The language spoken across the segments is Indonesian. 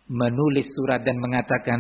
menulis surat dan mengatakan,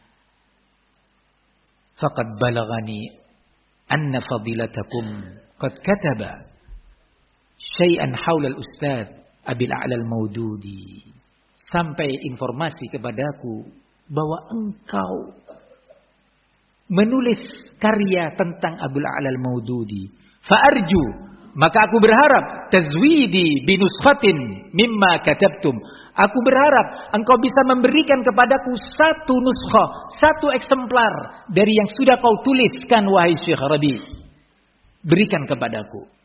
faqad balagani anna fadilatakum qad kataba syai'an haula al-ustadz Abil A'la al-Maududi. Sampai informasi kepadaku bahwa engkau menulis karya tentang Abul A'la al-Maududi. Fa'arju, maka aku berharap tazwidi binuskhatin mimma katabtum. Aku berharap engkau bisa memberikan kepadaku satu nuskhah, satu eksemplar dari yang sudah kau tuliskan wahai Syekh Rabi. Berikan kepadaku.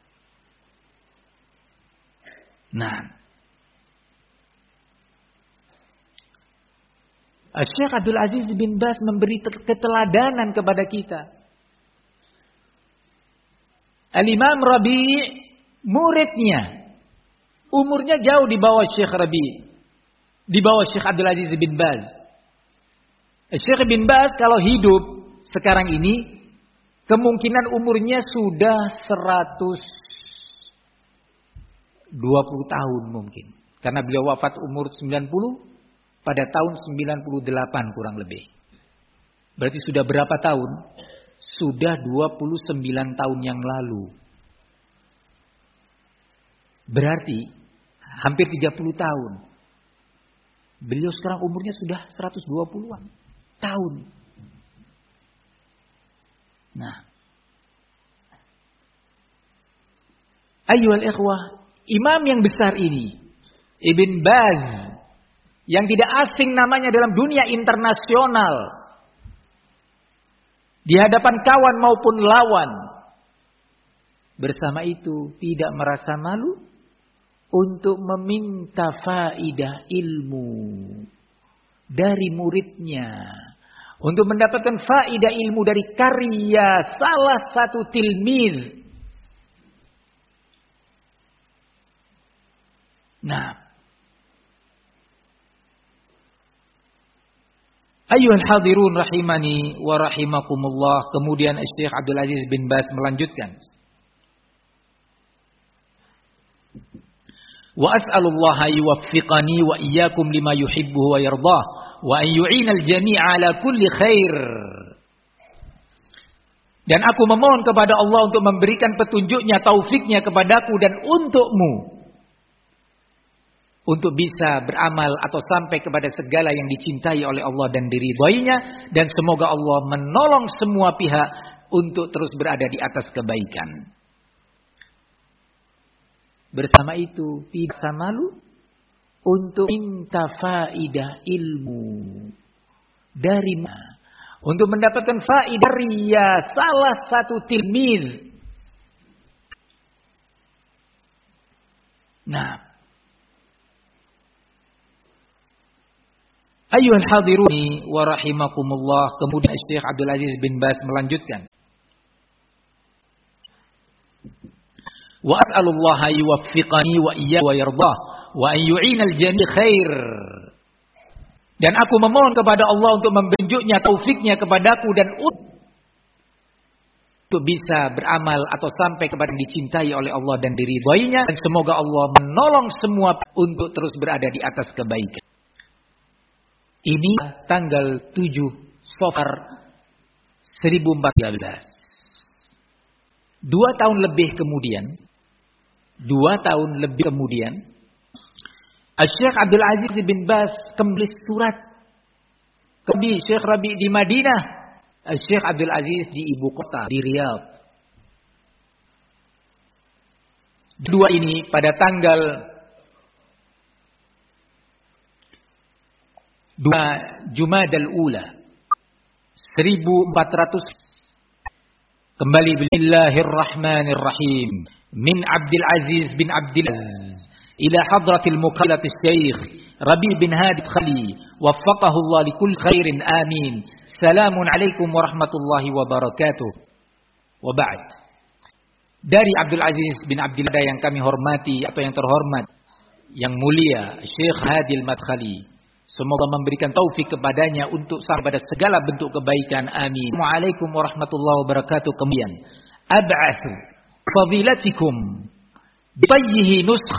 Nah, Syekh Abdul Aziz bin Baz memberi keteladanan kepada kita. Al-Imam Rabi' muridnya, umurnya jauh di bawah Syekh Rabi', di bawah Syekh Abdul Aziz bin Baz. Syekh bin Baz kalau hidup sekarang ini, kemungkinan umurnya sudah 120 tahun mungkin. Karena beliau wafat umur 90 pada tahun 98 kurang lebih. Berarti sudah berapa tahun? Sudah 29 tahun yang lalu. Berarti hampir 30 tahun. Beliau sekarang umurnya sudah 120-an tahun. Nah. Ayyuhal ikhwah, imam yang besar ini, Ibn Baz, yang tidak asing namanya dalam dunia internasional, di hadapan kawan maupun lawan, bersama itu tidak merasa malu untuk meminta faidah ilmu dari muridnya, untuk mendapatkan faidah ilmu dari karya salah satu tilmiz. Nah, ayyuhal hadirun rahimani wa rahimakumullah. Kemudian Syekh Abdul Aziz bin Baz melanjutkan, wa as'alullaha yuwaffiqani wa iyyakum lima yuhibbu wa yardah wa an yu'inal jami'a ala kulli khair. Dan aku memohon kepada Allah untuk memberikan petunjuknya, taufiknya kepadaku dan untukmu, untuk bisa beramal atau sampai kepada segala yang dicintai oleh Allah dan diridhoinya, dan semoga Allah menolong semua pihak untuk terus berada di atas kebaikan. Bersama itu tidak malu untuk minta faidah ilmu dari mana? Untuk mendapatkan faidah ria salah satu tilmiz. Nah, ayyuhal hadirun wa rahimakumullah. Kemudian Syekh Abdul Aziz bin Baz melanjutkan, wa as'alullaha yuwaffiqani wa iyyakum wa yardah wa an yu'inal jami' khair. Dan aku memohon kepada Allah untuk membenjuknya, taufiknya kepadaku dan untuk bisa beramal atau sampai kepada yang dicintai oleh Allah dan diridhoinya, dan semoga Allah menolong semua untuk terus berada di atas kebaikan. Ini tanggal 7 Safar 1413. 2 tahun lebih kemudian, Syekh Abdul Aziz bin Baz kembali surat ke Syekh Rabi di Madinah, Syekh Abdul Aziz di ibu kota di Riyadh. Dua ini pada tanggal 2 Jumadal Ula 1400. Kembali bismillahirrahmanirrahim. Min Abdul Aziz bin Abdillah ila hadratil muqallatis Syekh Rabi bin Hadi Khali waffaqahu Allah likul khairin amin. Salamun alaikum warahmatullahi wabarakatuh. Wa ba'd. Dari Abdul Aziz bin Abdillah yang kami hormati atau yang terhormat, yang mulia Syekh Hadi Al-Madkhali, semoga memberikan taufik kepadanya untuk sampai pada segala bentuk kebaikan. Amin. Assalamualaikum warahmatullahi wabarakatuh. Kemudian ab'atsu fadilatikum bitayyihi nuskha